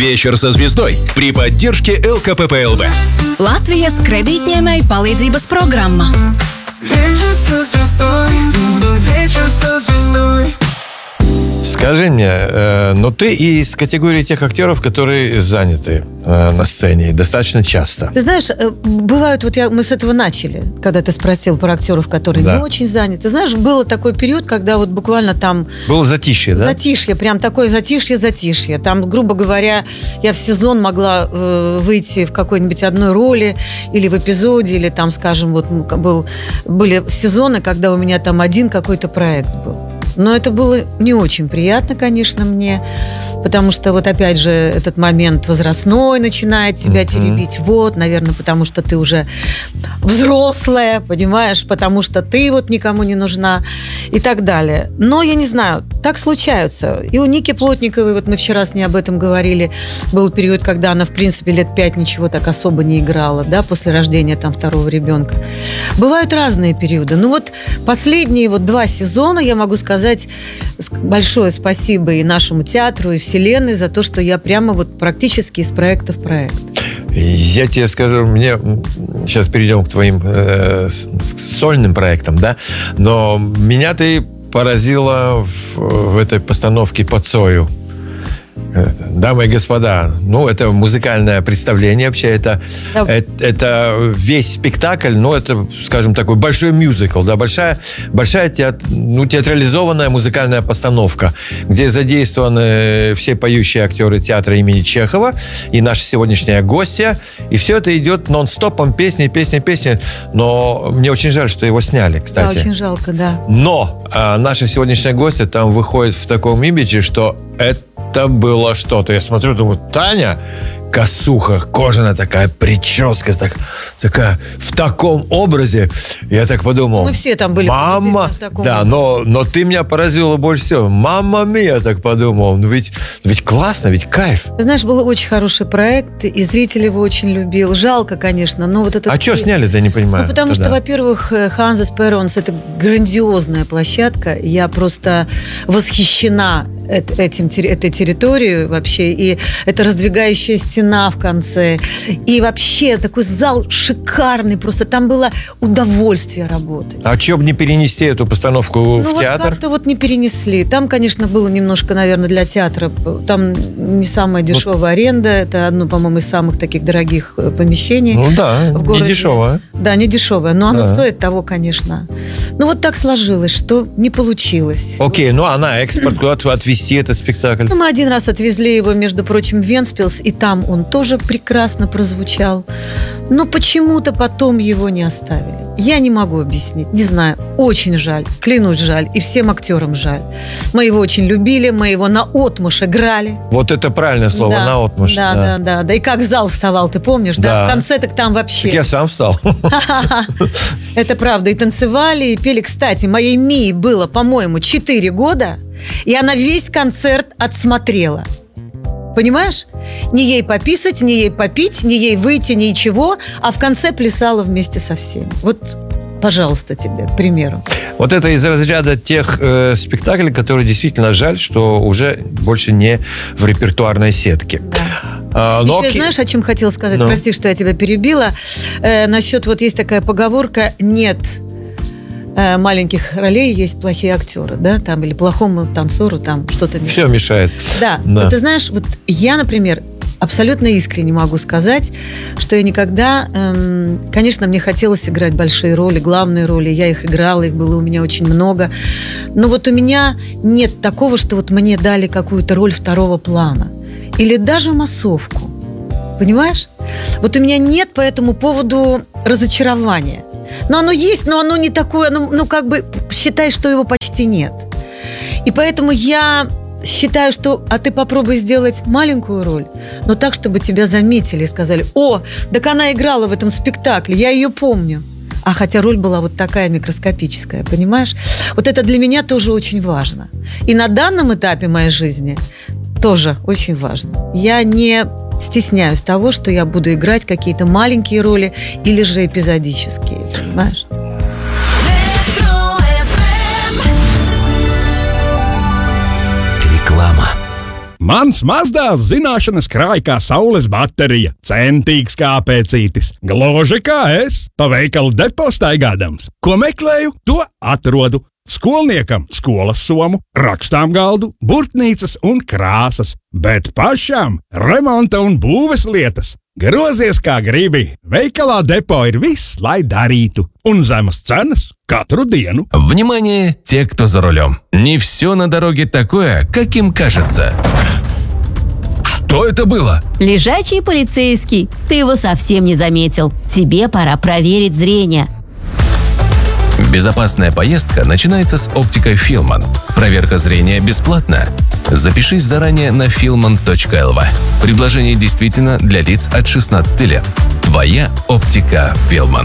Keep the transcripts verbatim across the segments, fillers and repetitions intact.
Вечер со звездой при поддержке эл ка пэ пэ эл вэ. Latvijas kredītņēmēju palīdzības programma. Вечер со звездой, вечер со звездой. Скажи мне, э, ну ты из категории тех актеров, которые заняты э, на сцене достаточно часто. Ты знаешь, э, бывают, вот я, мы с этого начали, когда ты спросил про актеров, которые Да. не очень заняты. Знаешь, был такой период, когда вот буквально там... Было затишье, да? Затишье, прям такое затишье-затишье. Там, грубо говоря, я в сезон могла э, выйти в какой-нибудь одной роли или в эпизоде, или там, скажем, вот был, были сезоны, когда у меня там один какой-то проект был. Но это было не очень приятно, конечно, мне, потому что вот опять же этот момент возрастной начинает тебя mm-hmm. теребить. Вот, наверное, потому что ты уже взрослая, понимаешь, потому что ты вот никому не нужна и так далее. Но я не знаю, так случаются. И у Ники Плотниковой, вот мы вчера с ней об этом говорили, был период, когда она, в принципе, лет пять ничего так особо не играла, да, после рождения там второго ребенка. Бывают разные периоды. Ну вот последние вот два сезона, я могу сказать, большое спасибо и нашему театру, и вселенной за то, что я прямо вот практически из проекта в проект. Я тебе скажу, мне сейчас перейдем к твоим э, сольным проектам, да, но меня ты поразила в, в этой постановке по Цою. Дамы и господа, ну, это музыкальное представление вообще, это, да. это, это весь спектакль, ну, это, скажем, такой большой мюзикл, да, большая, большая теат, ну, театрализованная музыкальная постановка, где задействованы все поющие актеры театра имени Чехова и наша сегодняшняя гостья, и все это идет нон-стопом, песни, песни, песни, но мне очень жаль, что его сняли, кстати. Да, очень жалко, да. Но а, наша сегодняшняя гостья там выходит в таком имидже, что это Это было что-то. Я смотрю, думаю, Таня, косуха, кожаная такая, прическа, так, такая, в таком образе. Я так подумал. Мы все там были. Мама, в таком да, но, но ты меня поразила больше всего. Мамма мия, я так подумал. Ну ведь, ведь классно, ведь кайф. Ты знаешь, был очень хороший проект, и зритель его очень любил. Жалко, конечно, но вот это... А что сняли-то, я не понимаю. Ну, потому тогда. что, во-первых, Ханзас Перонс – это грандиозная площадка. Я просто восхищена этим, этой территорией вообще. И это раздвигающая стена в конце. И вообще такой зал шикарный. Просто там было удовольствие работать. А что бы не перенести эту постановку ну, в вот театр? как-то вот не перенесли. Там, конечно, было немножко, наверное, для театра. Там не самая дешевая вот. аренда. Это одно, по-моему, из самых таких дорогих помещений. Ну да, в городе. Не дешевое. Да, не дешевое. Но оно да. стоит того, конечно. Ну вот так сложилось, что не получилось. Окей, вот. Ну а на экспорт куда-то отвезти этот спектакль? Ну, мы один раз отвезли его, между прочим, в Вентспилс, и там он тоже прекрасно прозвучал. Но почему-то потом его не оставили. Я не могу объяснить, не знаю. Очень жаль, клянусь, жаль. И всем актерам жаль. Мы его очень любили, мы его наотмашь играли. Вот это правильное слово, да, наотмашь. Да, да, да, да, да. И как зал вставал, ты помнишь, да? Да. В конце так там вообще. Так я сам встал. Это правда. И танцевали, и пели. Кстати, моей Мии было, по-моему, четыре года, и она весь концерт отсмотрела. Понимаешь? Не ей пописать, не ей попить, не ей выйти, ничего, а в конце плясала вместе со всеми. Вот, пожалуйста, тебе, к примеру. Вот это из разряда тех э, спектаклей, которые действительно жаль, что уже больше не в репертуарной сетке. Да. А, но Еще окей. знаешь, о чем хотела сказать? Ну. Прости, что я тебя перебила. Э, насчет, вот есть такая поговорка: нет э, маленьких ролей, есть плохие актеры, да, там, или плохому танцору там что-то мешает. Все мешает. Да. Да. Вот ты знаешь, вот я, например, абсолютно искренне могу сказать, что я никогда... Эм, конечно, мне хотелось играть большие роли, главные роли. Я их играла, их было у меня очень много. Но вот у меня нет такого, что вот мне дали какую-то роль второго плана. Или даже массовку. Понимаешь? Вот у меня нет по этому поводу разочарования. Но оно есть, но оно не такое, оно, ну, как бы, считай, что его почти нет. И поэтому я считаю, что, а ты попробуй сделать маленькую роль, но так, чтобы тебя заметили и сказали: о, так она играла в этом спектакле, я ее помню. А хотя роль была вот такая микроскопическая, понимаешь? Вот это для меня тоже очень важно. И на данном этапе моей жизни тоже очень важно. Я не стесняюсь того, что я буду играть какие-то маленькие роли или же эпизодические, понимаешь? Реклама. Mans mazdēls zināšanas krāj kā saules baterija, centīgs kā pēcītis, gluži kā es, pa veikalu depo staigādams. Ko meklēju, to atrodu. Skolniekam skolas somu, rakstām galdu, burtnīcas un krāsas, bet pašam remonta un būves lietas. Grozies kā gribi, veikalā depo ir viss, lai darītu, un zemas cenas katru диenu. Внимание, те, кто за рулем. Не все на дороге такое, каким кажется. Что это было? Лежачий полицейский. Ты его совсем не заметил. Тебе пора проверить зрение. Безопасная поездка начинается с оптикой Филман. Проверка зрения бесплатна. Запишись заранее на филман точка эл ви. Предложение действительно для лиц от шестнадцати лет. Твоя оптика Филман.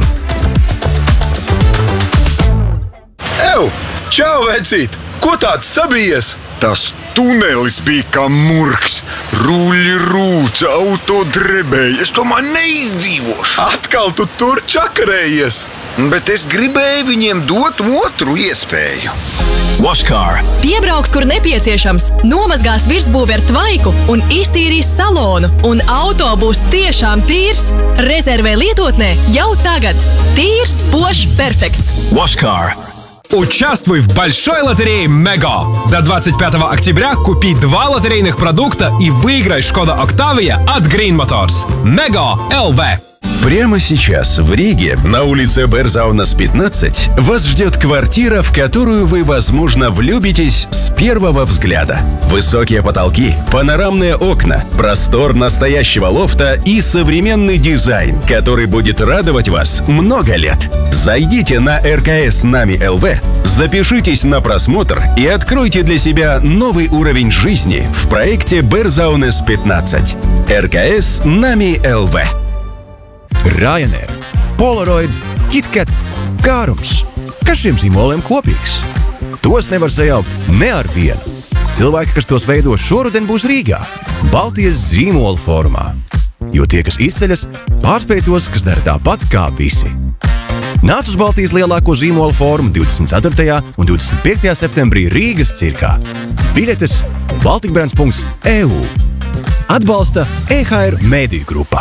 Ew! Čau, vecīt! Ko tāds sabijies? Tas tunelis bija kā murgs. Ruļi rūca, auto drebēja. Es tomēr neizdzīvošu. Atkal tu tur čakarējies. Bet es gribēju viņiem dot otru iespēju. Washcar. Piebrauks, kur nepieciešams, nomazgās virsbūvi ar tvaiku un iztīrīs salonu. Un auto būs tiešām tīrs. Rezervē lietotnē jau tagad. Tīrs, spožs, perfekts. Washcar. Участвуй в большой лотерее Мего. До двадцать пятого октября купи два лотерейных продукта и выиграй Шкода Октавия от Green Motors. Мего эл ви. Прямо сейчас в Риге, на улице Берзаунас пятнадцать, вас ждет квартира, в которую вы, возможно, влюбитесь с первого взгляда. Высокие потолки, панорамные окна, простор настоящего лофта и современный дизайн, который будет радовать вас много лет. Зайдите на эр ка эс Нами эл ви, запишитесь на просмотр и откройте для себя новый уровень жизни в проекте Берзаунас пятнадцать. эр ка эс Нами эл ви. Ryanair, Polaroid, KitKat, Kārums. Kas šiem zīmoliem kopīgs? Tos nevar sajaukt ne ar vienu. Cilvēki, kas tos veido šoruden, būs Rīgā, Baltijas zīmola formā. Jo tie, kas izceļas, pārspēj tos, kas dara tāpat kā visi. Nāc uz Baltijas lielāko zīmola formu divdesmit ceturtajā un divdesmit piektajā septembrī Rīgas cirkā. Biļetes baltikbrands punkts e u. Atbalsta e há er Mēdiju grupa.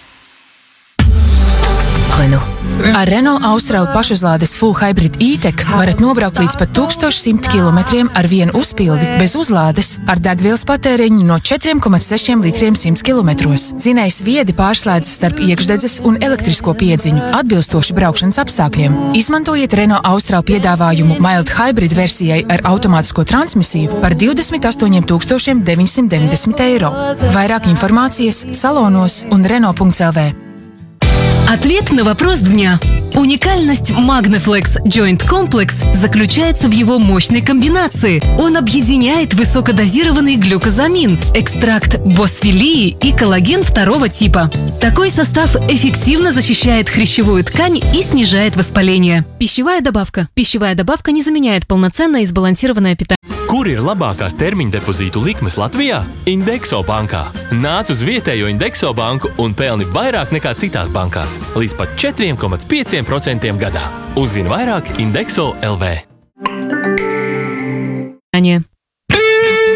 Renault. Ar Renault Austral pašuzlādes Full Hybrid E-Tech varat nobraukt līdz pat tūkstoš simt kilometriem ar vienu uzpildi bez uzlādes ar degvielas patēriņu no četri komats seši litriem simts kilometros. Dzinējs viedi pārslēdzas starp iekšdedzes un elektrisko piedziņu atbilstoši braukšanas apstākļiem. Izmantojiet Renault Austral piedāvājumu Mild Hybrid versijai ar automātisko transmisiju par divdesmit astoņiem tūkstošiem deviņsimt deviņdesmit eiro. Vairāk informācijas salonos un renault punkts эл ви. Ответ на вопрос дня. Уникальность Magnaflex Joint Complex заключается в его мощной комбинации. Он объединяет высокодозированный глюкозамин, экстракт босфилии и коллаген второго типа. Такой состав эффективно защищает хрящевую ткань и снижает воспаление. Пищевая добавка. Пищевая добавка не заменяет полноценное и сбалансированное питание. Kur ir labākās termiņa depozītu likmes Latvijā? Indexo bankā. Nāc uz vietējo Indexo banku un pelni vairāk nekā citās bankās. Līdz pat četri komats pieci procenti gadā. Uzzini vairāk Indexo эл ви.